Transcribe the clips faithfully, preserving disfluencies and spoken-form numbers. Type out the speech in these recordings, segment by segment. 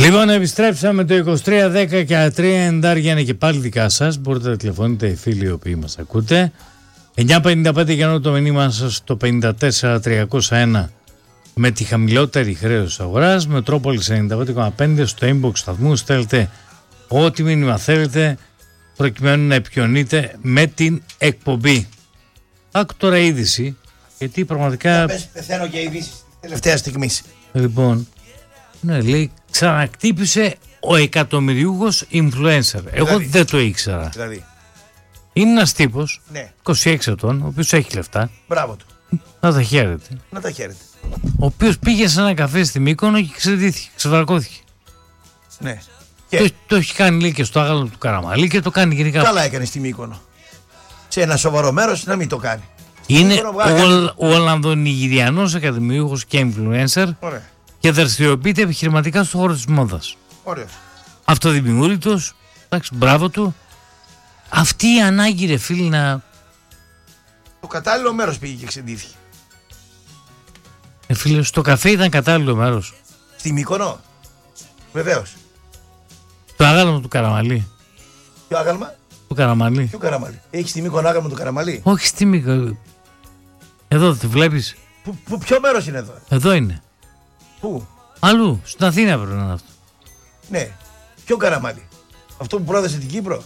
Λοιπόν, επιστρέψαμε το είκοσι τρία δέκα και τρία εντάρια είναι και πάλι δικά σας. Μπορείτε να τηλεφωνείτε οι φίλοι οι οποίοι μας ακούτε. εννιά πενήντα πέντε για το μηνύμα σας στο πενήντα τέσσερα τριακόσια ένα με τη χαμηλότερη χρέωση αγοράς. Μετρόπολης ενενήντα πέντε κόμμα πέντε στο inbox σταθμού. Στέλνετε ό,τι μήνυμα θέλετε προκειμένου να επικοινωνείτε με την εκπομπή. Άκου τώρα είδηση, γιατί πραγματικά... Πες, πεθαίνω και ειδήσεις τελευταία στιγμή. Λοιπόν, ναι, λέει, ξανακτύπησε ο εκατομμυριούχος influencer. Εγώ Δηλαδή. δεν το ήξερα. Δηλαδή. Είναι ένας τύπος, Ναι. είκοσι έξι ετών, ο οποίος έχει λεφτά. Μπράβο του. Να τα χαίρεται. Να τα χαίρετε. Ο οποίος πήγε σε ένα καφέ στη Μύκονο και ξεδίθηκε, ξεβρακώθηκε. Ναι. Το, Και... το έχει κάνει, λέει, και στο άγαλμα του Καραμαλή και το κάνει γενικά. Καλά έκανε στη Μύκονο. Σε ένα σοβαρό μέρος να μην το κάνει. Είναι Μύκονο, βγάλε. ο, ο Ολλανδονιγηριανός ακαδημιούχος και influencer Ωραία. και δραστηριοποιείται επιχειρηματικά στον χώρο της μόδας. Ωραίο. Αυτοδημιούργητος, εντάξει, μπράβο του. Αυτή η ανάγκη, ρε φίλοι, να... Το κατάλληλο μέρος πήγε και ξεντήθηκε. Ε, φίλε, στο καφέ ήταν κατάλληλο μέρος. Στη Μύκονο. Βεβαίως. Το άγαλμα του Καραμαλή. Ποιο άγαλμα? Του Καραμαλή. Ποιο Καραμαλή? Έχει στη Μύκονο άγαλμα του Καραμαλή? Όχι στη Μύκονο. Εδώ τη βλέπεις. Που, που, ποιο μέρος είναι εδώ? Εδώ είναι. Πού? Αλλού. Στην Αθήνα πρέπει να είναι αυτό. Ναι. Ποιο Καραμαλή? Αυτό που πρόδεσε την Κύπρο?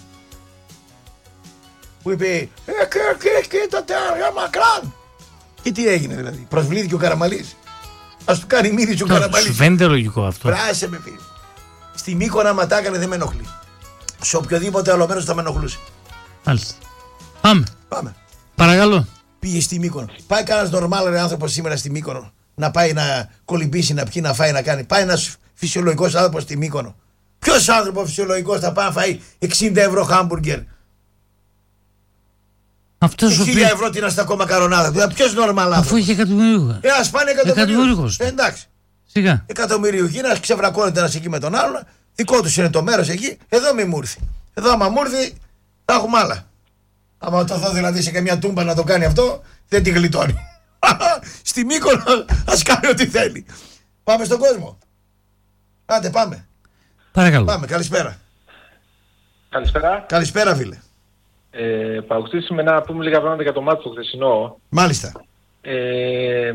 Που είπε Ε, και, και, και, το τέργα μακράν. Και τι έγινε δηλαδή? Προσβλήθηκε ο Καραμαλής? Ας του κάνει μύριση ο Τώρα, σου Καραμαλής. φαίνεται λογικό αυτό. Πράσε με φίλε. Στη Μύκονα άμα τα έκανε δεν με ενοχλεί. Σε οποιοδήποτε άλλο μέρος θα με ενοχλούσε. Μάλιστα. Πάμε. Πάμε. Παρακαλώ. Πήγε στη Μύκονο. Πάει κανένας νορμάλ ρε άνθρωπος σήμερα στη Μύκονο να πάει να κολυμπήσει, να πιει, να φάει, να κάνει? Πάει ένας φυσιολογικός άνθρωπος στη Μύκονο? Ποιος άνθρωπος φυσιολογικός θα πάει να φάει εξήντα ευρώ χάμπουργκερ? Αυτός ο χίλια οποίος... ευρώ την αστακό μακαρονάδα. Δηλαδή ποιος νορμάλ άνθρωπος? Αφού είχε εκατομμυρίουχα. Ε, ας πάνε εκατομμυρίουχοι. Εκατομμυρίουχος. Ε, εντάξει. Σιγά. Εκατομμυρίουχοι. Να ξεβρακώνεται ένας εκεί με τον άλλον. Δικό τους είναι το μέρος εκεί. Εδώ μη μου ήρθει. Εδώ άμα μου ήρθει θα έχουμε άλλα. Άμα το δω δηλαδή σε καμιά τούμπα να το κάνει αυτό, δεν τη γλιτώνει. Στη Μύκονο ας κάνει ό,τι θέλει. Πάμε στον κόσμο. Άντε πάμε. Παρακαλώ. Πάμε. Καλησπέρα. Καλησπέρα. Καλησπέρα φίλε. Ε, Παγκοσμίως να πούμε λίγα πράγματα για το μάτι το χθεσινό. Μάλιστα. Ε,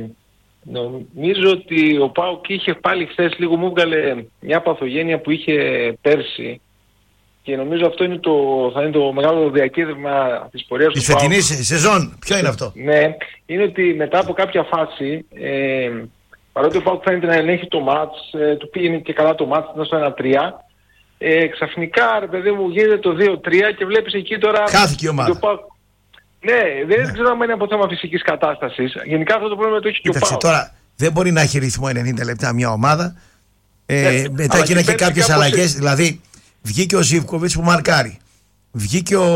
νομίζω ότι ο ΠΑΟΚ είχε πάλι χθες λίγο, μου έβγαλε μια παθογένεια που είχε πέρσι και νομίζω αυτό είναι το, θα είναι το μεγάλο διακύβευμα της πορείας Της του ΠΑΟΚ. φετινής σεζόν. Ποιο είναι αυτό? Ναι, είναι ότι μετά από κάποια φάση, ε, παρότι ο ΠΑΟΚ φαίνεται να ελέγχει το μάτς, ε, του πήγαινε και καλά το μάτς, ήταν στο ένα τρία. Ε, ξαφνικά, ρε παιδί μου, γίνεται το δύο τρία και βλέπεις εκεί τώρα... Χάθηκε η ομάδα. ΠΑΟΚ... Ναι, δεν ναι. ξέρω αν είναι από θέμα φυσικής κατάστασης. Γενικά αυτό το πρόβλημα το έχει και ο Κοίταξε, ΠΑΟΚ. τώρα δεν μπορεί να έχει ρυθμό ενενήντα λεπτά μια ομάδα. Ε, Ναι, μετά αλλά γίνανε και και κάποιες κάπως... αλλαγές. Δηλαδή βγήκε ο Ζίβκοβιτς που μαρκάρει. Βγήκε ο,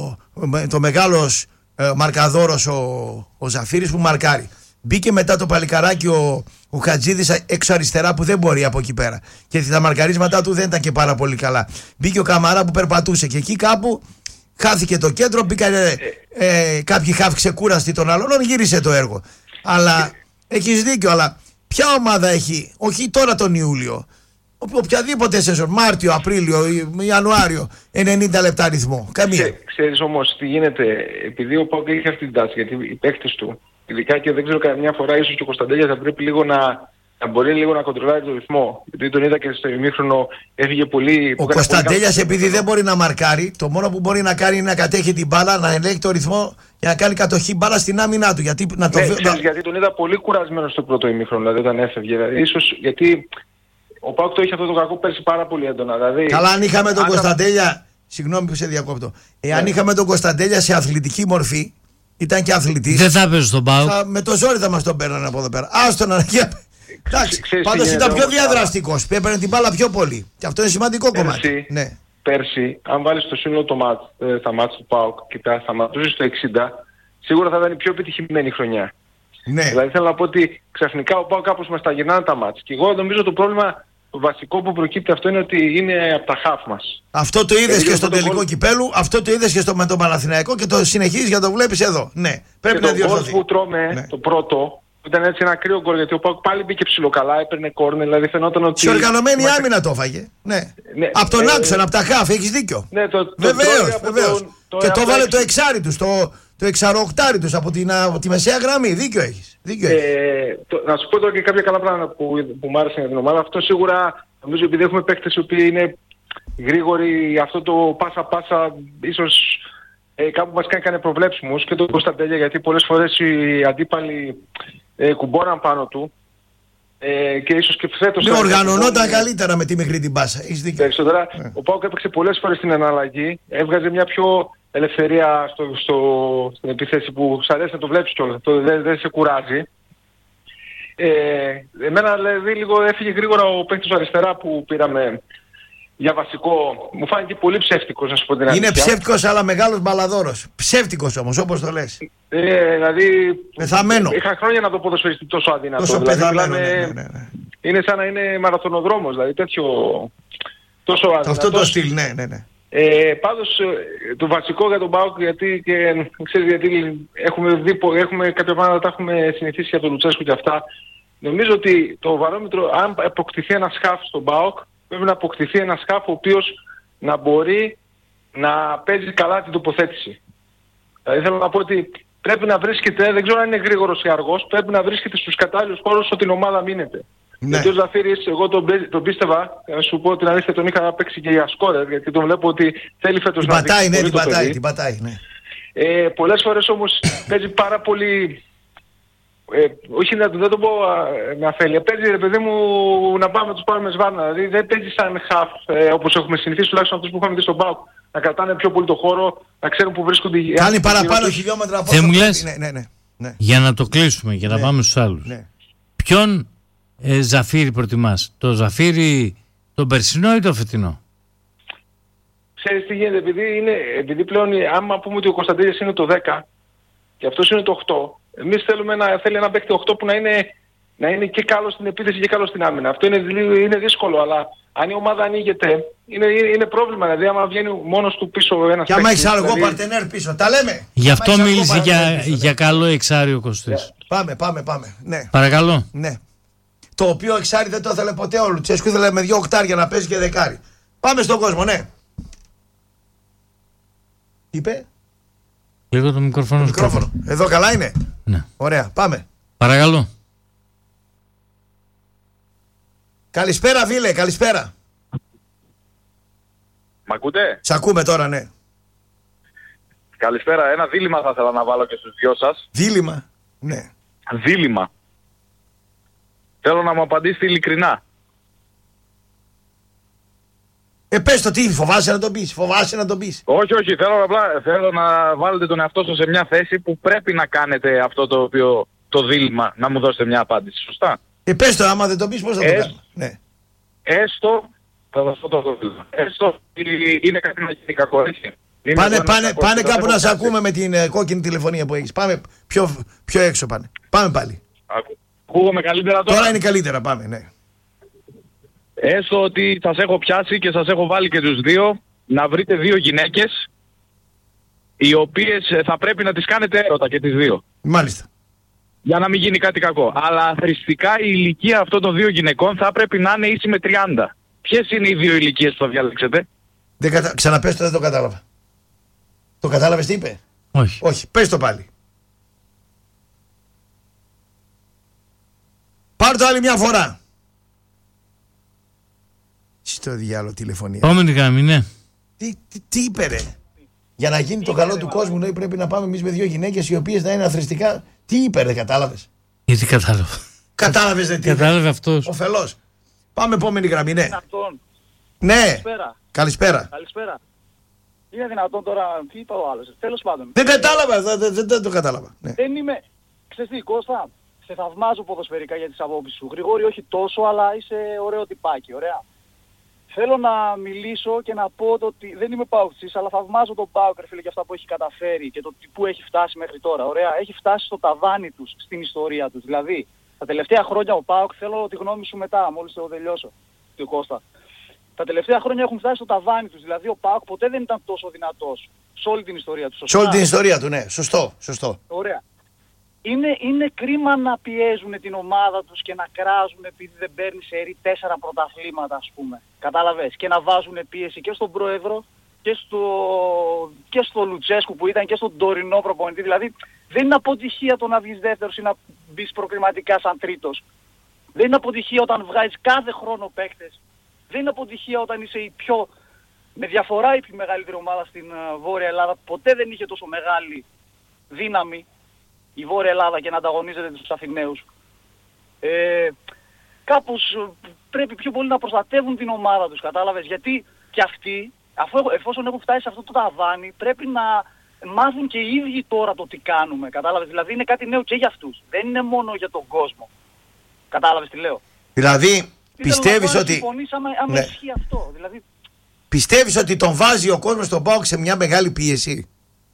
το μεγάλος ε, μαρκαδόρος ο, ο Ζαφύρης που μαρκάρει. Μπήκε μετά το παλικαράκι ο, ο Χατζίδης έξω αριστερά που δεν μπορεί από εκεί πέρα. Και τα μαρκαρίσματά του δεν ήταν και πάρα πολύ καλά. Μπήκε ο Καμαρά που περπατούσε και εκεί κάπου χάθηκε το κέντρο. Μπήκαν ε, ε, κάποιοι χάφ ξεκούραστοι των άλλων, γύρισε το έργο. Αλλά έχεις δίκιο, αλλά ποια ομάδα έχει, όχι τώρα τον Ιούλιο, οποιαδήποτε σεζόν, Μάρτιο, Απρίλιο, Ιανουάριο, ενενήντα λεπτά ρυθμό? Καμία. Ξέ, ξέρεις όμως τι γίνεται, επειδή ο ΠΑΟΚ έχει αυτή την τάση, γιατί οι παίκτες του, ειδικά και δεν ξέρω καμιά φορά, ίσως και ο Κωνσταντέλιας θα πρέπει λίγο να, να μπορεί λίγο να κοντρολάρει το ρυθμό. Γιατί τον είδα και στο ημίχρονο έφυγε πολύ... Ο Κωνσταντέλιας επειδή δεν μπορεί να μαρκάρει, το μόνο που μπορεί να κάνει είναι να κατέχει την μπάλα, να ελέγχει το ρυθμό και να κάνει κατοχή μπάλα στην άμυνά του. Γιατί, να το... ναι, ξέρεις, γιατί τον είδα πολύ κουρασμένο στο πρώτο ημίχρονο, δηλαδή όταν έφευγε. Δηλαδή, ίσως γιατί ο ΠΑΟΚ το είχε αυτό το κακό πέρσι πάρα πολύ έντονα. Δηλαδή, καλά, αν είχαμε τον αν... Κωνσταντέλια, συγγνώμη που σε διακόπτω, εάν ναι. είχαμε τον Κωνσταντέλια σε αθλητική μορφή, ήταν και αθλητής. Δεν θα έπαιζε στον ΠΑΟΚ. Με το ζόρι θα μας τον παίρνανε από εδώ πέρα. Άστο να... Εντάξει, πάντως ήταν πιο διαδραστικός, έπαιρνε την μπάλα πιο πολύ. Και αυτό είναι σημαντικό πέρσι, κομμάτι. Ναι. Πέρσι, αν βάλεις το σύνολο το μάτς, ε, τα μάτς του ΠΑΟΚ και τα σταματούσες στο εξήντα, σίγουρα θα ήταν η πιο επιτυχημένη χρονιά. Ναι. Δηλαδή θέλω να πω ότι ξαφνικά ο ΠΑΟΚ κάπως μας τα γυρνάνε τα μάτς. Και εγώ νομίζω το πρόβλημα το βασικό που προκύπτει αυτό είναι ότι είναι από τα χαφ μας. Αυτό το είδες και στο τελικό γκολ... κυπέλου, αυτό το είδες και στο με τον Παναθηναϊκό και το συνεχίζεις για το βλέπεις εδώ. Ναι, πρέπει και να διορθωθεί. Το γκολ που τρώμε, ναι. το πρώτο, Ήταν έτσι ένα κρύο γκολ, γιατί ο ΠΑΟΚ πάλι μπήκε ψιλοκαλά, έπαιρνε κόρνερ, δηλαδή φαινόταν ότι... Σε οργανωμένη άμυνα το έφαγε. Ναι. Ναι, από τον ε, άξονα, από τα χάφ, έχεις δίκιο. Ναι, το, το βεβαίως, βεβαίως. Το, το και το βάλε έξι. το εξάρι τους, το, το εξαροχτάρι τους από, την, από τη μεσαία γραμμή. Δίκιο έχεις. Δίκιο έχεις. Ε, το, να σου πω τώρα και κάποια καλά πράγματα που, που μου άρεσαν για την ομάδα. Αυτό σίγουρα, νομίζω, επειδή έχουμε παίκτες οι οποίοι είναι γρήγοροι, αυτό το πάσα-πάσα ίσως ε, κάπου μας κάνει προβλέψιμους, και το Κωνσταντέλια, γιατί πολλές φορές οι αντίπαλοι ε, κουμπώναν πάνω του. Ε, και ίσως και φέτος... Ναι, οργανωνόταν ε, καλύτερα με τη μικρή την πάσα. Έχεις δίκιο. Τώρα, yeah. Ο ΠΑΟΚ έπαιξε πολλές φορές στην εναλλαγή, έβγαζε μια πιο ελευθερία στο, στο, στην επίθεση που σου αρέσει να το βλέπεις κιόλας, το, δεν, δεν σε κουράζει. Ε, εμένα δηλαδή λίγο έφυγε γρήγορα ο παίκτης αριστερά που πήραμε για βασικό. Μου φάνηκε πολύ ψεύτικος, να σου πω την αλήθεια. Είναι ψεύτικος αλλά μεγάλος μπαλαδόρος. Ψεύτικος όμως, όπως το λες. Ε, δηλαδή... Πεθαμένο. Είχα χρόνια να το ποδοσφαιριστεί τόσο αδύνατο. Τόσο δηλαδή, πεθαμένο, δηλαδή, ναι, ναι, ναι. Είναι σαν να είναι μαραθωνοδρόμος, δηλαδή τέτοιο... Τόσο αδύνατος. Αυτό το στυλ, ναι, ναι, ναι. Ε, πάντως το βασικό για τον ΠΑΟΚ, γιατί, και, ξέρεις, γιατί έχουμε, δει, έχουμε κάποια πράγματα τα έχουμε συνηθίσει για τον Λουτσέσκου και αυτά. Νομίζω ότι το βαρόμετρο, αν αποκτηθεί ένα σκάφ στον ΠΑΟΚ, πρέπει να αποκτηθεί ένα σκάφ ο οποίος να μπορεί να παίζει καλά την τοποθέτηση. Δηλαδή θέλω να πω ότι πρέπει να βρίσκεται, δεν ξέρω αν είναι γρήγορος ή αργός, πρέπει να βρίσκεται στους κατάλληλους χώρους ώστε την ομάδα μείνεται. Ναι. Γιατί ο Ζαφύρης, εγώ τον, τον πίστευα, να σου πω την αλήθεια, τον είχα παίξει και για σκόρερ, γιατί τον βλέπω ότι θέλει φέτος να πατάει, ναι, την πατάει, την πατάει, ναι. Ε, πολλές φορές όμως παίζει πάρα πολύ... Ε, όχι να δεν το πω ε, με αφέλεια, παίζει ρε παιδί μου να πάμε τους πάρουμε σβάρνα, δηλαδή δεν παίζει σαν χαφ ε, όπως έχουμε συνηθίσει, τουλάχιστον αυτούς που είχαμε δει στον ΠΑΟΚ, να κρατάνε πιο πολύ το χώρο, να ξέρουν που βρίσκονται οι... Κάνει παραπάνω χιλιόμετρα από όσο... Δεν μου λες, ναι, ναι, ναι, ναι. Για να το κλείσουμε, για να ναι, πάμε στους άλλους. Ναι. Ποιον ε, Ζαφύρι προτιμάς, το Ζαφύρι τον περσινό ή το φετινό? Ξέρεις τι γίνεται, επειδή, είναι, επειδή πλέον άμα πούμε ότι ο Κωνσταντέλιας είναι το δέκα και αυτός είναι το οκτώ, εμείς θέλουμε να θέλει ένα παίκτη οκτώ που να είναι, να είναι και καλό στην επίθεση και καλό στην άμυνα. Αυτό είναι, είναι δύσκολο, αλλά αν η ομάδα ανοίγεται, είναι, είναι πρόβλημα. Δηλαδή, άμα βγαίνει μόνος του πίσω ένας παίκτης... Και άμα έχεις αργό δηλαδή... παρτενέρ πίσω, τα λέμε. Γι' αυτό μίλησε για, πίσω, για καλό εξάρι ο Κωστής. Yeah. Πάμε, πάμε, πάμε. Ναι. Παρακαλώ. Ναι. Το οποίο εξάρι δεν το ήθελε ποτέ ο Λουτσέσκου, ήθελε με δύο οκτάρια να παίζει και δεκάρι. Πάμε στον κόσμο, ναι. Είπε. Λίγο το μικρόφωνο. Το μικρόφωνο. Εδώ καλά είναι. Ναι. Ωραία, πάμε. Παρακαλώ. Καλησπέρα φίλε, καλησπέρα. Μ' ακούτε? Σ' ακούμε τώρα, ναι. Καλησπέρα, ένα δίλημμα θα ήθελα να βάλω και στους δυο σας. Δίλημμα, ναι. Δίλημμα. Θέλω να μου απαντήσετε ειλικρινά. Ε, πες το, τι, φοβάσαι να τον πεις, φοβάσαι να τον πεις. Όχι, όχι, θέλω, απλά, θέλω να βάλετε τον εαυτό σας σε μια θέση που πρέπει να κάνετε αυτό το οποίο, το δίλημμα, να μου δώσετε μια απάντηση, σωστά? Ε, πες το, άμα δεν το πεις, πώς θα το κάνουμε. Ναι. Έστω, θα δώσω το δίλημμα, έστω είναι κάτι να γίνει κακό, έτσι. Πάνε, πάνε, πάνε κάπου να σε ακούμε με την ε, κόκκινη τηλεφωνία που έχεις. Πάμε πιο, πιο έξω πάνε. Πάμε πάλι. Ακούγομαι καλύτερα τώρα. Τώρα είναι καλύτερα, πάμε, ναι. Έστω ότι σας έχω πιάσει και σας έχω βάλει και τους δύο να βρείτε δύο γυναίκες οι οποίες θα πρέπει να τις κάνετε έρωτα και τις δύο. Μάλιστα. Για να μην γίνει κάτι κακό. Αλλά αθρηστικά η ηλικία αυτών των δύο γυναικών θα πρέπει να είναι ίση με τριάντα. Ποιες είναι οι δύο ηλικίες που θα διαλέξετε? Δεν κατα... Ξαναπες το, δεν το κατάλαβα. Το κατάλαβες τι είπε? Όχι. Όχι, πες το πάλι. Πάρ' το άλλη μια φορά. Στο διάλογο τηλεφωνία. Επόμενη γραμμή, ναι. Τι, τι, τι είπε ρε? Για να γίνει το καλό του κόσμου, λέει, πρέπει να πάμε εμείς με δύο γυναίκες οι οποίες να είναι αθρηστικά. Τι είπε ρε, κατάλαβες? Γιατί κατάλαβα. Κατάλαβες δεν τι είπε? Κατάλαβε αυτός. Οφελός. Πάμε επόμενη γραμμή, ναι. Δυνατόν. Ναι. Καλησπέρα. Καλησπέρα. Καλησπέρα. Είναι δυνατόν τώρα, τι είπα ο άλλος, τέλος πάντων. Δεν κατάλαβα, δεν, δεν, δεν το κατάλαβα. Ναι. Δεν είμαι, ξέρεις τι Κώστα, σε θαυμάζω ποδοσφαιρικά για τις απόψεις σου. Γρηγόρη όχι τόσο, αλλά είσαι ωραίο τυπάκι, ωραία. Θέλω να μιλήσω και να πω το ότι δεν είμαι παουκτής, αλλά θαυμάζω τον ΠΑΟΚ, φίλε, και αυτά που έχει καταφέρει και το που έχει φτάσει μέχρι τώρα. Ωραία, έχει φτάσει στο ταβάνι τους στην ιστορία τους. Δηλαδή, τα τελευταία χρόνια ο ΠΑΟΚ, θέλω τη γνώμη σου μετά, μόλις το τελειώσω, του Κώστα. Τα τελευταία χρόνια έχουν φτάσει στο ταβάνι τους. Δηλαδή, ο ΠΑΟΚ ποτέ δεν ήταν τόσο δυνατός σε όλη την ιστορία του. Σε όλη την ιστορία του, ναι. Σωστό, σωστό. Ωραία. είναι, είναι κρίμα να πιέζουν την ομάδα τους και να κράζουν επειδή δεν παίρνει σερί τέσσερα πρωταθλήματα, ας πούμε. Κατάλαβες. Και να βάζουν πίεση και στον πρόεδρο και στο, και στο Λουτσέσκου που ήταν και στον τωρινό προπονητή. Δηλαδή δεν είναι αποτυχία το να βγεις δεύτερος ή να μπεις προκριματικά σαν τρίτος. Δεν είναι αποτυχία όταν βγάζεις κάθε χρόνο παίκτες. Δεν είναι αποτυχία όταν είσαι η πιο, με διαφορά η πιο μεγαλύτερη ομάδα στην uh, Βόρεια Ελλάδα. Ποτέ δεν είχε τόσο μεγάλη δύναμη η Βόρεια Ελλάδα και να ανταγωνίζεται τους Αθηναίους. Ε, κάπως πρέπει πιο πολύ να προστατεύουν την ομάδα τους, κατάλαβες. Γιατί και αυτοί, αφού, εφόσον έχουν φτάσει σε αυτό το ταβάνι, πρέπει να μάθουν και οι ίδιοι τώρα το τι κάνουμε, κατάλαβες. Δηλαδή είναι κάτι νέο και για αυτούς. Δεν είναι μόνο για τον κόσμο. Κατάλαβες τι λέω. Δηλαδή πιστεύεις ότι... Συμφωνήσαμε αν ναι. ισχύει αυτό. Δηλαδή... Πιστεύεις ότι τον βάζει ο κόσμος τον ΠΑΟΚ σε μια μεγάλη πίεση?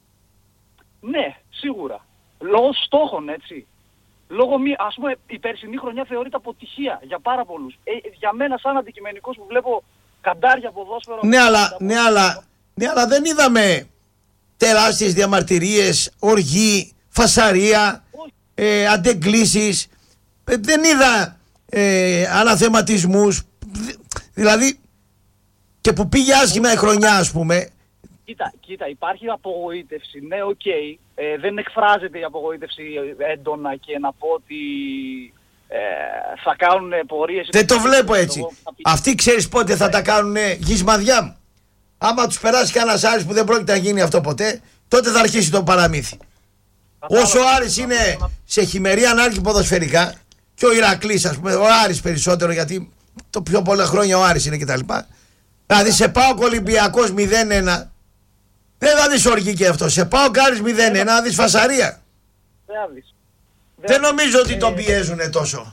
Ναι, σίγουρα. Λόγω στόχων, έτσι. Λόγω μη, ας πούμε, η περσινή χρονιά θεωρείται αποτυχία για πάρα πολλούς. Ε, για μένα σαν αντικειμενικός που βλέπω καντάρια ποδόσφαιρο... Ναι, αλλά, ναι, αλλά, ναι, αλλά δεν είδαμε τεράστιες διαμαρτυρίες, οργή, φασαρία, ε, αντεγκλήσεις. Ε, δεν είδα ε, αναθεματισμούς. Δηλαδή, και που πήγε άσχημα η χρονιά, ας πούμε. Κοίτα, κοίτα, υπάρχει απογοήτευση, ναι, οκ. Okay. Ε, δεν εκφράζεται η απογοήτευση έντονα και να πω ότι ε, θα κάνουν πορείες... Δεν το βλέπω έτσι. Εγώ, αυτοί ξέρεις πότε θα τα κάνουν γυσμαδιά. Άμα τους περάσει κανένας Άρης που δεν πρόκειται να γίνει αυτό ποτέ, τότε θα αρχίσει το παραμύθι. Όσο ο Άρης είναι σε χειμερή ανάρκη ποδοσφαιρικά, και ο Ηρακλής, ας πούμε, ο Άρης περισσότερο, γιατί το πιο πολλά χρόνια ο Άρης είναι κτλ. Δηλαδή σε ΠΑΟΚ Ολυμπιακός μηδέν ένα, δεν θα δεις οργή και αυτό. Σε ΠΑΟΚ Άρης μηδέν ένα, θα δεις φασαρία. Δεν νομίζω ότι τον πιέζουνε τόσο.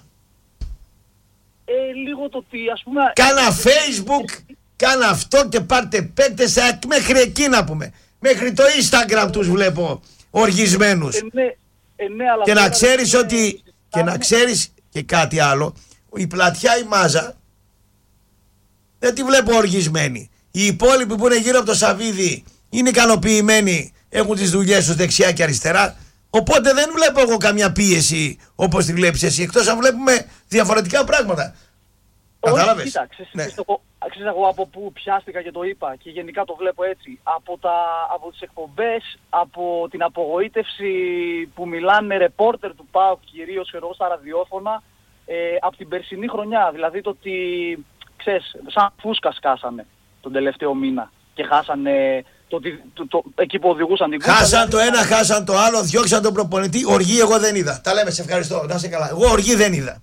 Ε, λίγο το ότι, ας πούμε... Κάνα Facebook, κάνα αυτό και πάρτε παίκτες μέχρι εκεί να πούμε. Μέχρι το Instagram τους βλέπω οργισμένους. Ε, ναι, ε, ναι, αλλά και να ξέρεις ότι... Και να ξέρεις και κάτι άλλο, η πλατιά η μάζα δεν τη βλέπω οργισμένη. Οι υπόλοιποι που είναι γύρω από το Σαββίδι είναι ικανοποιημένοι, έχουν τις δουλειές τους δεξιά και αριστερά. Οπότε δεν βλέπω εγώ καμιά πίεση όπως τη βλέπεις εσύ, εκτός αν βλέπουμε διαφορετικά πράγματα. Κατάλαβες? Κοίτα, ξέρεις, ναι. Ξέρεις εγώ από πού πιάστηκα και το είπα και γενικά το βλέπω έτσι. Από, τα, από τις εκπομπές, από την απογοήτευση που μιλάνε ρεπόρτερ του ΠΑΟΚ κυρίως εγώ στα ραδιόφωνα, ε, από την περσινή χρονιά. Δηλαδή το ότι, ξέρεις, σαν φούσκα σκάσανε τον τελευταίο μήνα και χάσανε το, το, το, το, εκεί που οδηγούσαν την κούπα. Χάσαν το ένα, χάσαν το άλλο, διώξαν τον προπονητή. Οργή εγώ δεν είδα. Τα λέμε, σε ευχαριστώ, να είσαι καλά. Εγώ οργή δεν είδα.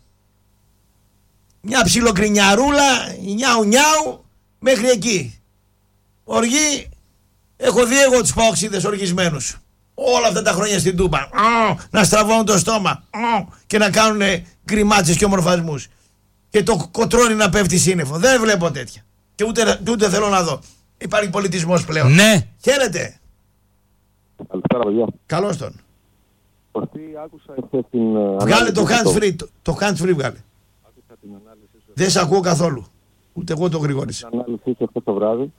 Μια ψιλοκρινιαρούλα, νιάου νιάου, μέχρι εκεί. Οργή, έχω δει εγώ τους παοξίδες οργισμένους. Όλα αυτά τα χρόνια στην Τούμπα. Να στραβώνουν το στόμα και να κάνουν γκριμάτσες και ομορφασμούς. Και το κοτρώνει να πέφτει σύννεφο. Δεν βλέπω τέτοια. Και ούτε, ούτε θέλω να δω. Υπάρχει πολιτισμός πλέον. Ναι. Χαίρετε. Καλησπέρα, παιδιά. Καλώς τον. Αυτή άκουσα εχθές την... Βγάλε το hands free. Το, το hands free βγάλε. Την ανάλυση σου. Δεν σε ακούω καθόλου. Ούτε εγώ το γρηγόρησα. Την ανάλυση σου χθες το βράδυ.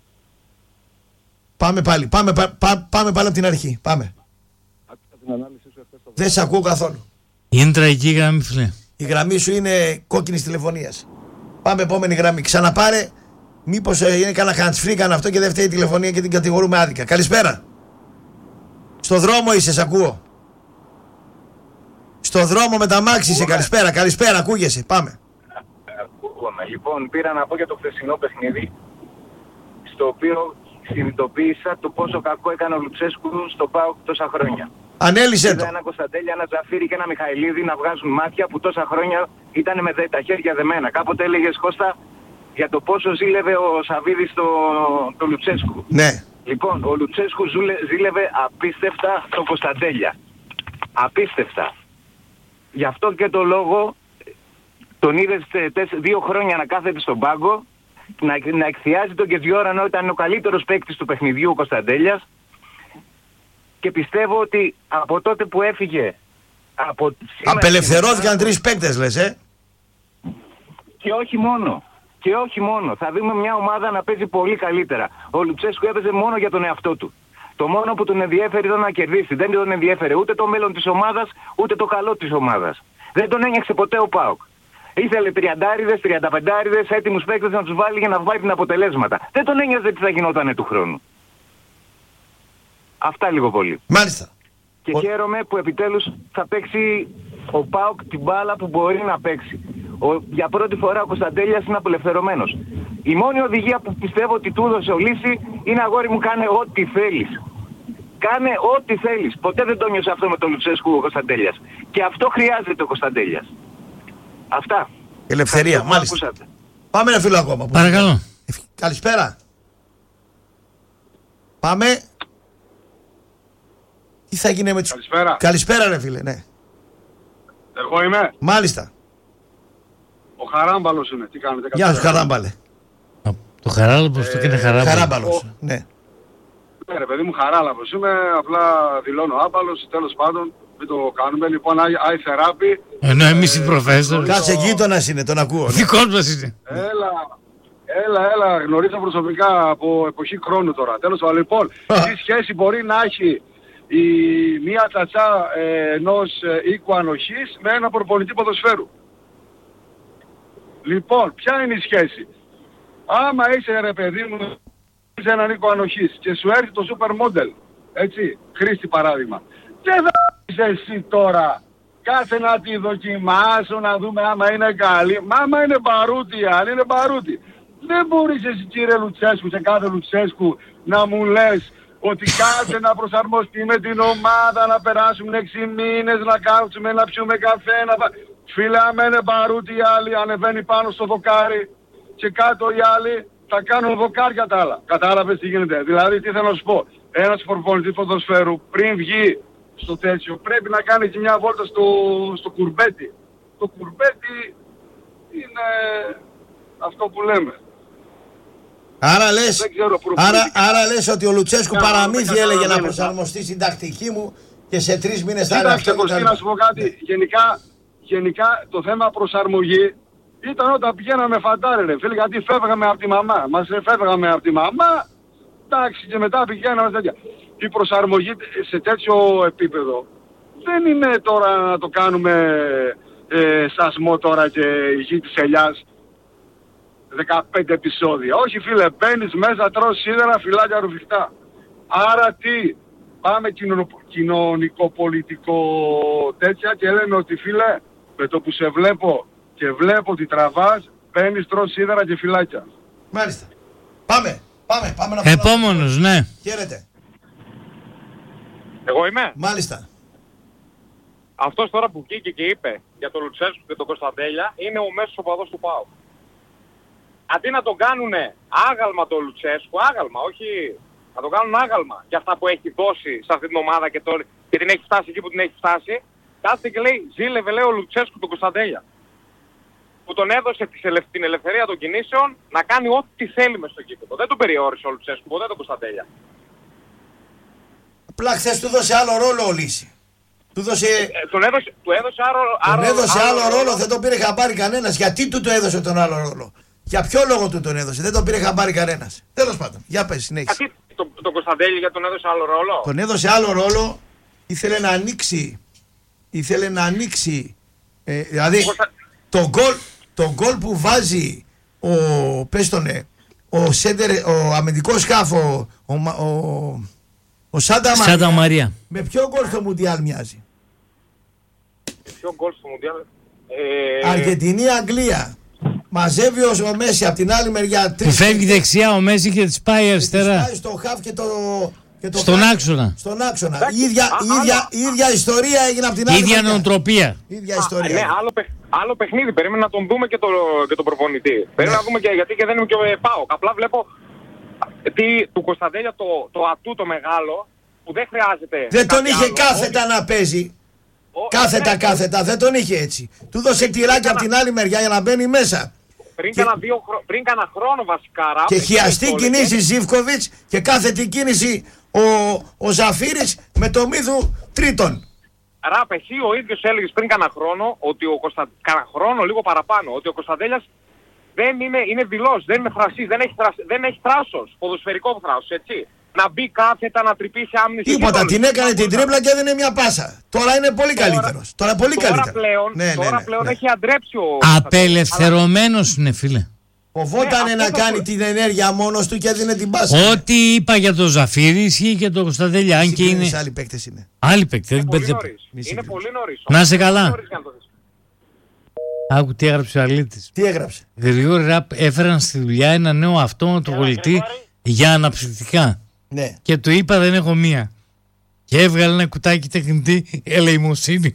Πάμε πάλι. Πάμε, πά, πά, πάμε πάλι από την αρχή. Πάμε. Άκουσα την ανάλυση σου χθες το βράδυ. Δεν σε ακούω καθόλου. Είναι τραγική γραμμή, φίλε. Η γραμμή σου είναι κόκκινης τηλεφωνίας. Πάμε επόμενη γραμμή. Ξαναπάρε. Μήπως είναι κανένα hands free, κανένα αυτό και δεν φταίει η τηλεφωνία και την κατηγορούμε άδικα. Καλησπέρα. Στο δρόμο είσαι, σε ακούω. Στο δρόμο με τα μάξι είσαι. Καλησπέρα, καλησπέρα, ακούγεσαι. Πάμε. Ακούγομαι. Λοιπόν, πήρα να πω για το χθεσινό παιχνίδι, στο οποίο συνειδητοποίησα το πόσο κακό έκανε ο Λουτσέσκου στο ΠΑΟΚ τόσα χρόνια. Ανέλησε το. Είδα ένα Κωνσταντέλια, ένα Τζαφίρι και ένα Μιχαηλίδη να βγάζουν μάτια που τόσα χρόνια ήταν με τα χέρια δεμένα. Κάποτε έλεγες, Κώστα, για το πόσο ζήλευε ο Σαββίδης στο το Λουτσέσκου. Ναι. Λοιπόν, ο Λουτσέσκου ζούλε, ζήλευε απίστευτα τον Κωνσταντέλια. Απίστευτα. Γι' αυτό και το λόγο τον είδες δύο χρόνια να κάθεται στον πάγκο, να, να εκθιάζει τον και δύο ώρα ενώ ήταν ο καλύτερος παίκτης του παιχνιδιού ο Κωνσταντέλιας, και πιστεύω ότι από τότε που έφυγε από... Απελευθερώθηκαν τρεις παίκτες λες, ε? Και όχι μόνο. Και όχι μόνο. Θα δούμε μια ομάδα να παίζει πολύ καλύτερα. Ο Λουτσέσκου έπαιζε μόνο για τον εαυτό του. Το μόνο που τον ενδιέφερε ήταν να κερδίσει. Δεν τον ενδιέφερε ούτε το μέλλον της ομάδας, ούτε το καλό της ομάδας. Δεν τον ένιωξε ποτέ ο ΠΑΟΚ. Ήθελε τριαντάριδες, τριανταπεντάριδες, έτοιμους παίκτες να τους βάλει για να βάλει την αποτελέσματα. Δεν τον ένοιαζε τι θα γινόταν του χρόνου. Αυτά λίγο πολύ. Μάλιστα. Και Ο... χαίρομαι που επιτέλους θα παίξει ο ΠΑΟΚ την μπάλα που μπορεί να παίξει. Ο, για πρώτη φορά ο Κωνσταντέλιας είναι απελευθερωμένος. Η μόνη οδηγία που πιστεύω ότι του έδωσε ο Λύση είναι, αγόρι μου, κάνε ό,τι θέλεις. Κάνε ό,τι θέλεις. Ποτέ δεν το νιώσε αυτό με τον Λουτσέσκου ο Κωνσταντέλιας. Και αυτό χρειάζεται ο Κωνσταντέλιας. Αυτά. Ελευθερία, Ευχαριστώ, μάλιστα. ακούσατε. Πάμε ένα φίλο ακόμα. Παρακαλώ. Καλησπέρα. Πάμε. Τι θα γίνει με τους... Καλησπέρα. Καλησπέρα ρε φίλε, ναι. Εγώ είμαι. Μάλιστα. Ο Χαράμπαλος είμαι. Τι κάνετε? Γεια σου Χαράμπαλε. Το Χαράλαμπος το είναι Χαράμπαλο. Χαράμπαλος, ναι. Ναι ρε παιδί μου, Χαράλαμπος είμαι. Απλά δηλώνω άμπαλος. Τέλος πάντων, μην το κάνουμε. Λοιπόν, I therapy. Ενώ εμείς οι προφέσορες. Κάτσε γείτονας είναι, τον ακούω. Ναι. Δικός μας είναι. Έλα. Έλα, έλα, γνωρίζω προσωπικά από εποχή χρόνου τώρα. Τέλος πάντων, λοιπόν, τι σχέση μπορεί να έχει η μία τσατσά ε, ενός ε, οίκου ανοχής με ένα προπονητή ποδοσφαίρου? Λοιπόν, ποια είναι η σχέση? Άμα είσαι ρε παιδί μου, είσαι έναν οίκο ανοχής και σου έρθει το super model, έτσι, Χρήστη παράδειγμα, δεν θα είσαι εσύ τώρα κάθε να τη δοκιμάσω να δούμε άμα είναι καλή. Μα άμα είναι μπαρούτι, αν είναι μπαρούτι. Δεν μπορείς εσύ κύριε Λουτσέσκου, σε κάθε Λουτσέσκου να μου λες ότι κάθε να προσαρμοστεί με την ομάδα, να περάσουμε έξι μήνες, να κάτσουμε, να πιούμε καφέ, να... Φίλε, άμα είναι μπαρούτι οι άλλοι, ανεβαίνει πάνω στο δοκάρι και κάτω οι άλλοι θα κάνουν δοκάρια τα άλλα. Κατάλαβες τι γίνεται? Δηλαδή, τι θέλω να σου πω. Ένας προπονητής ποδοσφαίρου πριν βγει στο τέτοιο πρέπει να κάνει και μια βόλτα στο, στο κουρμπέτι. Το κουρμπέτι είναι αυτό που λέμε. Άρα λες, ξέρω, άρα, άρα λες ότι ο Λουτσέσκου να, παραμύθι έλεγε να να προσαρμοστεί στην τακτική μου και σε τρεις μήνες θα είναι Κοίταξε αυτό. Κωστή, να σου πω κάτι. Γενικά, γενικά το θέμα προσαρμογή ήταν όταν πηγαίναμε φαντάρε ρε φίλε, γιατί φεύγαμε από τη μαμά. Μας φεύγαμε από τη μαμά, εντάξει, και μετά πηγαίναμε τέτοια. Η προσαρμογή σε τέτοιο επίπεδο δεν είναι τώρα να το κάνουμε ε, σασμό τώρα και η γη της ελιάς δεκαπέντε επεισόδια. Όχι φίλε, μπαίνεις μέσα, τρως σίδερα, φυλάκια ρουφιχτά. Άρα τι, πάμε κοινωνο, κοινωνικό-πολιτικό τέτοια και λέμε ότι φίλε, με το που σε βλέπω και βλέπω ότι τραβάς, μπαίνεις, τρως σίδερα και φυλάκια. Μάλιστα. Πάμε, πάμε, πάμε να Επόμενος, ναι. Χαίρετε. Εγώ είμαι. Μάλιστα. Αυτός τώρα που βγήκε και είπε για τον Λουτσέσκου και τον Κωνσταντέλια είναι ο μέσος οπαδός του ΠΑΟΚ. Αντί να τον κάνουνε άγαλμα τον Λουτσέσκου, άγαλμα, όχι να τον κάνουν άγαλμα για αυτά που έχει δώσει σε αυτή την ομάδα και, το, και την έχει φτάσει εκεί που την έχει φτάσει, κάθεται και λέει, ζήλευε λέει ο Λουτσέσκου τον Κωνσταντέλια. Που τον έδωσε την ελευθερία των κινήσεων να κάνει ό,τι θέλει μες στο γήπεδο. Δεν τον περιόρισε ο Λουτσέσκου, ποτέ τον Κωνσταντέλια. Απλά χθες του δώσε άλλο ρόλο ο Λύση. Του δώσε... Ε, τον έδωσε, του έδωσε άλλο, τον άλλο, έδωσε άλλο, άλλο ρόλο, δεν τον πήρε χαμπάρι κανένας. Γιατί του το έδωσε τον άλλο ρόλο? Για ποιο λόγο του τον έδωσε? Δεν τον πήρε χαμπάρι κανένας. Τέλος πάντων, για πες, συνέχισε. Γιατί τον το Κωνσταντέλια γιατί τον έδωσε άλλο ρόλο? Τον έδωσε άλλο ρόλο, ήθελε να ανοίξει, ήθελε να ανοίξει, ε, δηλαδή Κωνστα... το γκολ, το γκολ που βάζει ο, πες τον, ε, ο, σέντερ, ο αμυντικός σκάφο, ο, ο, ο, ο Σάντα Μαρία, Μαρία, με ποιο γκολ στο Μουντιάλ μοιάζει? Ποιο γκολ στο Μουντιάλ? Ε... Αργεντινή-Αγγλία. Μαζεύει ο Μέση από την άλλη μεριά. Που φεύγει δεξιά ο Μέση και της πάει αριστερά. Πάει στο χαφ και το, και το Στον χαφ, άξονα. Στον άξονα. Εντάξει, Η ίδια, α, η ίδια, άλλο. η ίδια ιστορία έγινε από την Η άλλη ίδια μεριά. νοοτροπία. Η ίδια Α, ιστορία. ναι, άλλο, παιχ, άλλο παιχνίδι. Περίμενα να τον δούμε και, το, και τον προπονητή. Περίμενα να δούμε και γιατί και δεν είμαι και ο ΠΑΟΚ. Απλά βλέπω τι, του Κωνσταντέλια το, το ατού το μεγάλο που δεν χρειάζεται. Δεν τον είχε άλλο. κάθετα να παίζει. Ο, Κάθετα, ναι, κάθετα. Δεν τον είχε έτσι. Του δώσε τυράκι από την άλλη μεριά για να μπαίνει μέσα. Πριν, Και- κάνα δύο, χρο- πριν κάνα χρόνο βασικά. Ράπ, Και εκεί χιαστή το κινήση έλεγε. Ζίβκοβιτς και κάθε την κίνηση ο, ο Ζαφύρης με το μύδου τρίτον. Ράπ, εσύ ο ίδιος έλεγες πριν κάνα χρόνο ότι ο Κωνστα... κάνα χρόνο λίγο παραπάνω ότι ο Κωνσταντέλιας δεν είναι, είναι δειλός, δεν είναι θρασής, δεν έχει, θρασ... δεν έχει θράσος, ποδοσφαιρικό θράσος, έτσι. να μπει κάθετα, να τρυπήσει άμυνες. Τίποτα, την έκανε την τρίπλα και έδινε μια πάσα. Τώρα είναι πολύ καλύτερος. Τώρα πολύ τώρα καλύτερο. Πλέον, ναι, τώρα ναι, ναι, πλέον ναι. έχει αντρέψει ο... Απελευθερωμένος είναι, φίλε. Φοβότανε Ναι, να κάνει το... την ενέργεια μόνος του και έδινε την πάσα. Ό,τι είπα για τον Ζαφύρη ισχύει και τον Κωνσταντέλια. Αν και είναι. Άλλοι παίκτες είναι. Άλλοι παίκτες. Είναι πολύ νωρίς. Είναι πολύ νωρίς. Να είσαι καλά. Νωρίς, να το δεις. Άκου τι έγραψε ο Αλήτης. Τι έγραψε. Γρηγόρη Ραπ έφεραν στη δουλειά ένα νέο αυτόματο κολλητή για αναψυκτικά. Ναι. Και του είπα δεν έχω μία. Και έβγαλε ένα κουτάκι τεχνητή ελεημοσύνη.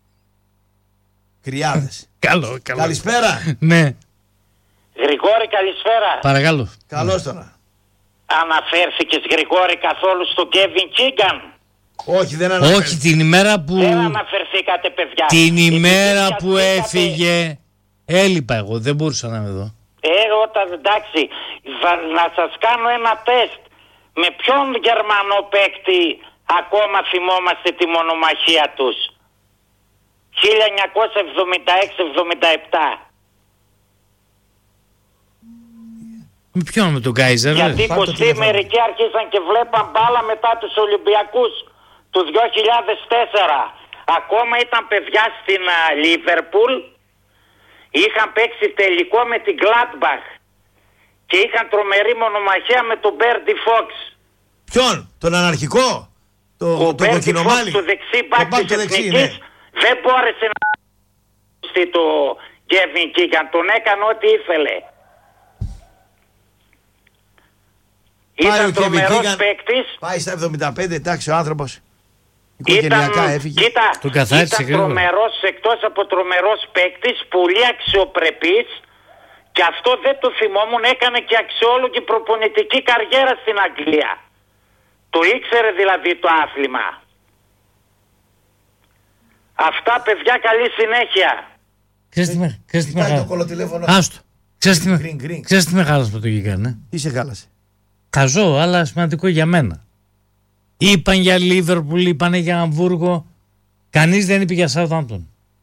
Κρυάδες. Καλό, καλό. Καλησπέρα. Ναι. Γρηγόρη, καλησπέρα. Παρακαλώ. Καλώς τώρα. Αναφέρθηκες, Γρηγόρη, καθόλου στο Κέβιν Κίγκαν? Όχι, δεν αναφέρθηκα. Όχι, την ημέρα που. Δεν αναφερθήκατε, παιδιά. Την ημέρα Επειδή που πήγατε- έφυγε. Έλειπα εγώ, δεν μπορούσα να είμαι εδώ. Ε, όταν εντάξει, θα- να σας κάνω ένα τεστ. Με ποιον Γερμανό παίκτη ακόμα θυμόμαστε τη μονομαχία τους? χίλια εννιακόσια εβδομήντα έξι εβδομήντα επτά. Με ποιον, με τον Γκάιζερ, Γιατί πάρ' το πως οι τηλέφωνο. μερικοί άρχισαν και βλέπαν μπάλα μετά τους Ολυμπιακούς του δύο χιλιάδες τέσσερα. Ακόμα ήταν παιδιά στην Λίβερπουλ. Είχαν παίξει τελικό με την Gladbach και είχαν τρομερή μονομαχία με τον Μπέρντι Φόξ. Ποιον, τον αναρχικό, το, Ο το Μπέρντι Φόξ, κοκκινομάλι. το δεξί Το μπακ μπακ της το δεξί, Εθνικής, ναι. δεν μπόρεσε να στεί το Κέβιν Κίγκαν. Τον έκανε ό,τι ήθελε. Πάει ο Ήταν Kevin τρομερός Keegan, παίκτης. Πάει στα εβδομήντα πέντε, εντάξει ο άνθρωπος. Ήταν, Οικογενειακά έφυγε. κοίτα, Τον καθάρισε ήταν γρήγορα. τρομερός, εκτός από τρομερός παίκτης, πολύ αξιοπρεπής, και αυτό δεν το θυμόμουν, έκανε και αξιόλογη προπονητική καριέρα στην Αγγλία. Το ήξερε δηλαδή το άθλημα. Αυτά, παιδιά, καλή συνέχεια. Ξέρεις τι με, ξέρεις τι με Κοιτάει το χάλασε. κολοτηλέφωνο. Άστο. Ξέρεις τι με, Green, green. ξέρεις τι με χάλασε με το Γίγανε. Τι σε χάλασε. Καζό, αλλά σημαντικό για μένα. Είπαν για Λίβερπουλ, είπαν για Αμβούργο. Κανείς δεν είπε για Southampton.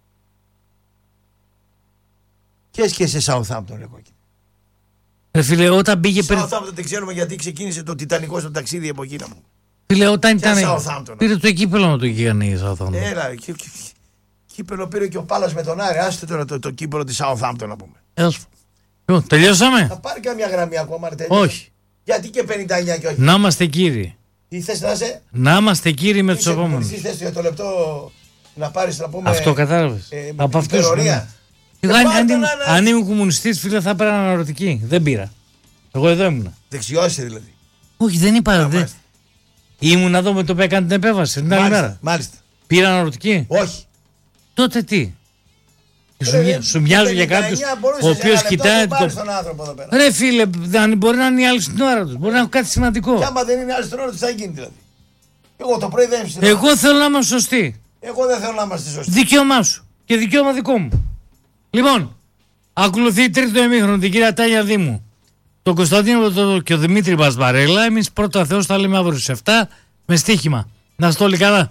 Και και σε Southampton, εγώ. Ρε φίλε, όταν πήγε πριν. Southampton δεν ξέρουμε γιατί ξεκίνησε το Τιτανικό στο ταξίδι από εκεί να μου. Φίλε, όταν Ποια ήταν. Southampton? Πήρε το κύπελο με το Γίγανε η Southampton. Έλα, κύ- κύ- κύπελο πήρε και ο Πάλας με τον Άρη. Άστε τώρα το, το κύπελο της Southampton να πούμε. Έλας. Λοιπόν, τελειώσαμε. Θα πάρει καμιά γραμμή ακόμα, ρε, τέλειο. Όχι. Γιατί και πενήντα εννιά και όχι. Να είμαστε κύριοι. Τι θες να είσαι. Να είμαστε κύριοι με του Είσαι επόμενου. κομμουνιστής, θες για το λεπτό να πάρεις να πούμε. Αυτό κατάλαβε. ε, Από αυτού. υπερορία. Αν, Ε, αν, πάρ' το ήμουν- να- αν ήμουν κομμουνιστή, φίλε, θα πέρα αναρωτική. Δεν πήρα. Εγώ εδώ ήμουνα. Δεξιώσαι δηλαδή. Όχι, δεν είπα. Δεν... μάλιστα. Ήμουν εδώ με το που έκανε την επέμβαση την άλλη Μάλιστα, μέρα. μάλιστα. Πήρα αναρωτική. Όχι. Τότε τι. Και σου, Ρε, μοια- σου μοιάζω για πενήντα κάποιου εννιά μπορούσες ο ένα οποίο λεπτό να κοιτάει. το πάρεις Το... τον άνθρωπο εδώ πέρα. Ρε φίλε, δεν, μπορεί να είναι οι άλλοι στην ώρα του. Μπορεί να έχουν κάτι σημαντικό. Και άμα δεν είναι άλλη στον όρο, τι θα γίνει δηλαδή. Εγώ το πρωί δεν είμαι στην ώρα. Εγώ θέλω να είμαι σωστή. Εγώ δεν θέλω να είμαστε σωστοί. Δικαίωμά σου. Και δικαίωμα δικό μου. Λοιπόν, ακολουθεί τρίτο ημίχρονο την κυρία Τάνια Δήμου, τον Κωνσταντίνο το, και ο Δημήτρη Μπασμπαρέλα. Εμείς πρώτα Θεός θα λέμε αύριο στις εφτά με στοίχημα. Να είστε όλοι καλά.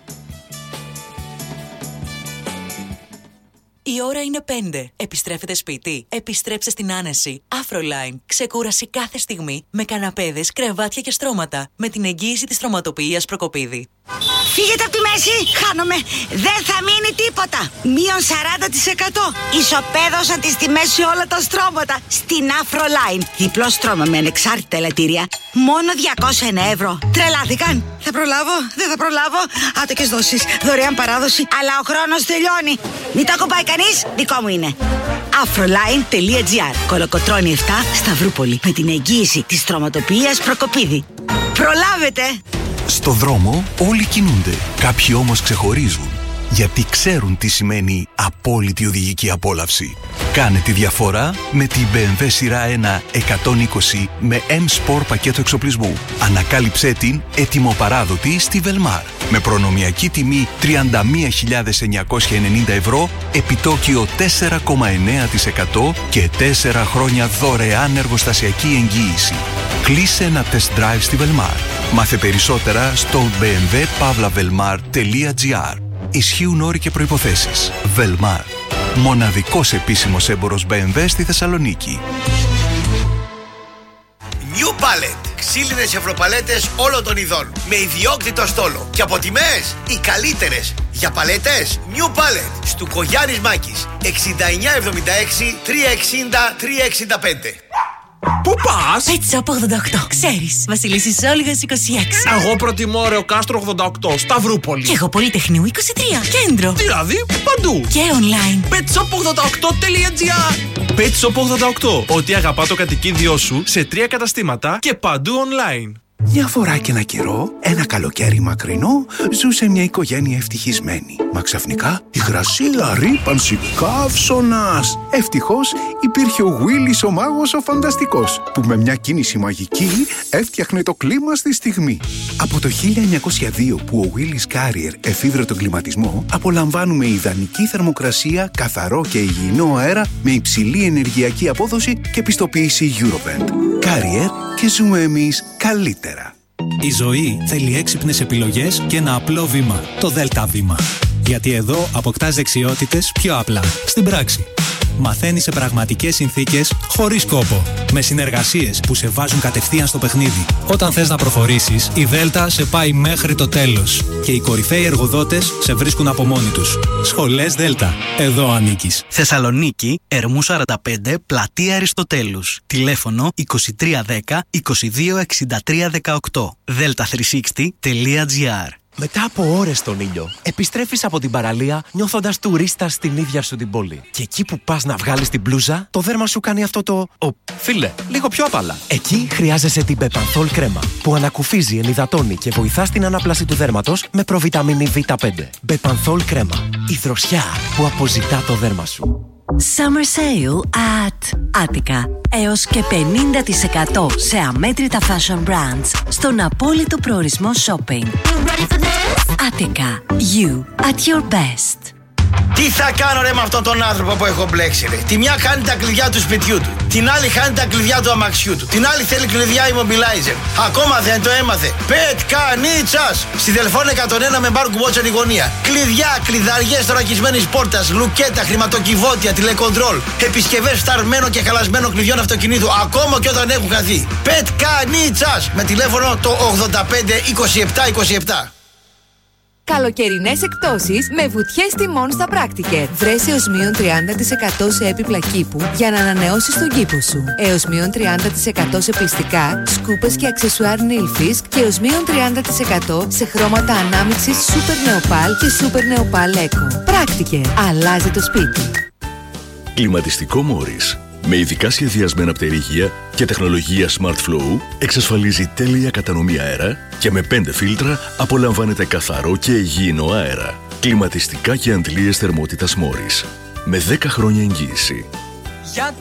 Η ώρα είναι πέντε. Επιστρέφετε σπίτι. Επιστρέψτε στην άνεση. Afroline. Ξεκούραση κάθε στιγμή με καναπέδες, κρεβάτια και στρώματα. Με την εγγύηση της στρωματοποιίας Προκοπίδη. Φύγετε από τη μέση, χάνομαι. Δεν θα μείνει τίποτα. Μείον σαράντα τοις εκατό. Ισοπαίδωσαν τις τιμές σε όλα τα στρώματα. Στην Afroline. Διπλό στρώμα με ανεξάρτητα ελαττήρια. Μόνο διακόσια ένα ευρώ. Τρελάθηκαν. Θα προλάβω, δεν θα προλάβω. Άτοκες δόσεις, δωρεάν παράδοση. Αλλά ο χρόνος τελειώνει. Μην το ακουμπάει κανείς, δικό μου είναι. Afroline.gr. Κολοκοτρώνη επτά, Σταυρούπολη. Με την εγγύηση της στρωματοποιίας Προκοπίδη. Προλάβετε! Στο δρόμο όλοι κινούνται, κάποιοι όμως ξεχωρίζουν, γιατί ξέρουν τι σημαίνει απόλυτη οδηγική απόλαυση. Κάνε τη διαφορά με την μπι εμ ντάμπλιου σειρά ένα εκατόν είκοσι με M-Sport πακέτο εξοπλισμού. Ανακάλυψέ την ετοιμοπαράδοτη στη Velmar. Με προνομιακή τιμή τριάντα μία χιλιάδες εννιακόσια ενενήντα ευρώ, επιτόκιο τέσσερα κόμμα εννέα τοις εκατό και τέσσερα χρόνια δωρεάν εργοστασιακή εγγύηση. Κλείσε ένα test drive στη Velmar. Μάθε περισσότερα στο μπι εμ ντάμπλιου παύλα βελμάρ τελεία τζι άρ. Ισχύουν όροι και προϋποθέσεις. Velmar. Μοναδικός επίσημος έμπορος μπι εμ ντάμπλιου στη Θεσσαλονίκη. New Palette. ξύλινες ευρωπαλέτες όλων των ειδών. Με ιδιόκτητο στόλο. Και από τιμές οι καλύτερες. Για παλέτες, New Pallet. Στουκογιάννης Μάκης. εξήντα εννιά εβδομήντα έξι τριακόσια εξήντα τριακόσια εξήντα πέντε. Πού πας? Pet Shop ογδόντα οκτώ. Ξέρεις, Βασιλίσσης Όλγας είκοσι έξι. Εγώ προτιμώ Ρεο Κάστρο ογδόντα οκτώ, Σταυρούπολη. Και εγώ Πολυτεχνείου είκοσι τρία, Κέντρο. Δηλαδή παντού. Και online. πετ σοπ ογδόντα οκτώ τελεία τζι άρ. Pet Shop ογδόντα οκτώ. Ό,τι αγαπά το κατοικίδιό σου σε τρία καταστήματα και παντού online. Μια φορά και ένα καιρό, ένα καλοκαίρι μακρινό, ζούσε μια οικογένεια ευτυχισμένη. Μα ξαφνικά, υγρασία, ρύπανση, καύσωνας. Ευτυχώς υπήρχε ο Γουίλης ο μάγος ο φανταστικός, που με μια κίνηση μαγική έφτιαχνε το κλίμα στη στιγμή. Από το χίλια εννιακόσια δύο που ο Γουίλης Carrier εφήβρε τον κλιματισμό, απολαμβάνουμε ιδανική θερμοκρασία, καθαρό και υγιεινό αέρα με υψηλή ενεργειακή απόδοση και πιστοποίηση Eurovent. Carrier, και ζούμε εμείς καλύτερα. Η ζωή θέλει έξυπνες επιλογές και ένα απλό βήμα, το Δέλτα Βήμα. Γιατί εδώ αποκτάς δεξιότητες πιο απλά, στην πράξη. Μαθαίνεις σε πραγματικές συνθήκες, χωρίς κόπο. Με συνεργασίες που σε βάζουν κατευθείαν στο παιχνίδι. Όταν θες να προχωρήσεις, η Δέλτα σε πάει μέχρι το τέλος. Και οι κορυφαίοι εργοδότες σε βρίσκουν από μόνοι τους. Σχολές Δέλτα. Εδώ ανήκεις. Θεσσαλονίκη, Ερμού σαράντα πέντε, Πλατεία Αριστοτέλους. Τηλέφωνο είκοσι τρία δέκα είκοσι δύο εξήντα τρία δεκαοκτώ. δέλτα τριακόσια εξήντα τελεία τζι άρ. Μετά από ώρες στον ήλιο, επιστρέφεις από την παραλία νιώθοντας τουρίστας στην ίδια σου την πόλη. Και εκεί που πας να βγάλεις την μπλούζα, το δέρμα σου κάνει αυτό το... Ο, φίλε, λίγο πιο απαλά. Εκεί χρειάζεσαι την Μπεπανθόλ κρέμα, που ανακουφίζει, ενυδατώνει και βοηθά στην ανάπλαση του δέρματος με προβιταμίνη βι πέντε. Μπεπανθόλ κρέμα, η δροσιά που αποζητά το δέρμα σου. Summer Sale at Attica. Έως και πενήντα τοις εκατό σε αμέτρητα fashion brands στον απόλυτο προορισμό shopping. Attica. You at your best. Τι θα κάνω ρε με αυτόν τον άνθρωπο που έχω μπλέξει ρε. Τη μια κάνει τα κλειδιά του σπιτιού του, την άλλη χάνει τα κλειδιά του αμαξιού του, την άλλη θέλει κλειδιά immobilizer. Ακόμα δεν το έμαθε. Πετκανίτσας! Στη Δελφών εκατόν ένα με μπάρ κουμπότσεν η γωνία. Κλειδιά, κλειδαριές θωρακισμένης πόρτας, λουκέτα, χρηματοκιβώτια, τηλεκοντρόλ, επισκευές φταρμένων και χαλασμένων κλειδιών αυτοκινήτου, ακόμα και όταν έχουν χαθεί. Πετκανίτσας! Με τηλέφωνο το ογδόντα πέντε είκοσι επτά είκοσι επτά. Καλοκαιρινές εκπτώσεις με βουτιές τιμών στα Πράκτικερ. Βρες έως μείον τριάντα τοις εκατό σε έπιπλα κήπου για να ανανεώσεις τον κήπο σου. Έως μείον τριάντα τοις εκατό σε πλυστικά, σκούπες και αξεσουάρ Nail Fisk και έως μείον τριάντα τοις εκατό σε χρώματα ανάμειξης Super Neopal και Super Neopal Eco. Πράκτικερ. Αλλάζει το σπίτι. Κλιματιστικό Μόρις. Με ειδικά σχεδιασμένα πτερίγια και τεχνολογία Smart Flow εξασφαλίζει τέλεια κατανομή αέρα και με πέντε φίλτρα απολαμβάνετε καθαρό και υγιεινό αέρα. Κλιματιστικά και αντλίες θερμότητας Μόρις. Με δέκα χρόνια εγγύηση. Για